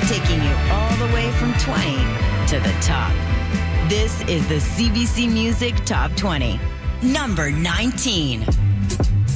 taking you all the way from 20 to the top. This is the CBC Music Top 20. Number 19.